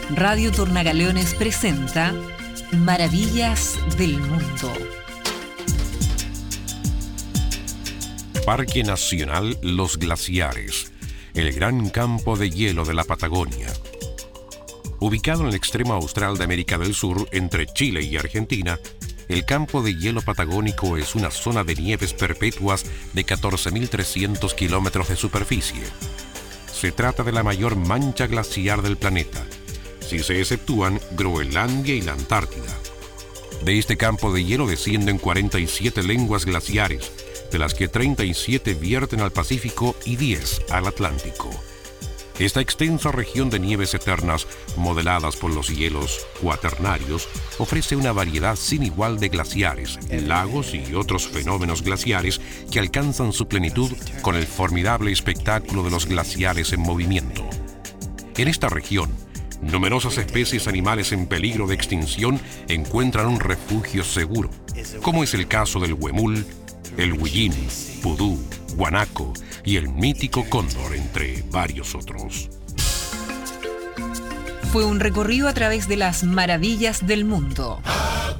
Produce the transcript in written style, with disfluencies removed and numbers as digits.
Radio Tornagaleones presenta Maravillas del Mundo. Parque Nacional Los Glaciares, el gran campo de hielo de la Patagonia. Ubicado en el extremo austral de América del Sur, entre Chile y Argentina, el campo de hielo patagónico es una zona de nieves perpetuas de 14.300 kilómetros de superficie. Se trata de la mayor mancha glaciar del planeta, si se exceptúan Groenlandia y la Antártida. De este campo de hielo descienden 47 lenguas glaciares, de las que 37 vierten al Pacífico y 10 al Atlántico. Esta extensa región de nieves eternas, modeladas por los hielos cuaternarios, ofrece una variedad sin igual de glaciares, lagos y otros fenómenos glaciares que alcanzan su plenitud con el formidable espectáculo de los glaciares en movimiento. En esta región, numerosas especies animales en peligro de extinción encuentran un refugio seguro, como es el caso del huemul, el huillín, pudú, guanaco y el mítico cóndor, entre varios otros. Fue un recorrido a través de las maravillas del mundo.